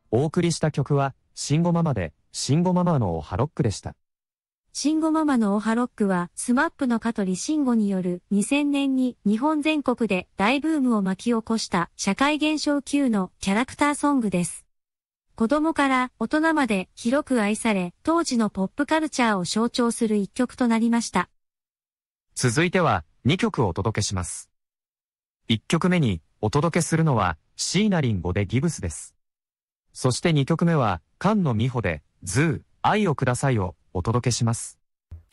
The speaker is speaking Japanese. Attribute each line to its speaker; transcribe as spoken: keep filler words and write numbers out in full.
Speaker 1: お送りした曲は、慎吾ママで、慎吾ママのおはロックでした。
Speaker 2: 慎吾ママのおはロックは、スマップの香取慎吾によるにせんねんに日本全国で大ブームを巻き起こした社会現象級のキャラクターソングです。子供から大人まで広く愛され、当時のポップカルチャーを象徴する一曲となりました。
Speaker 1: 続いてはにきょくお届けします。いっきょくめにお届けするのは椎名林檎でギブスです。そしてにきょくめは菅野美穂でズー、愛をくださいをお届けします。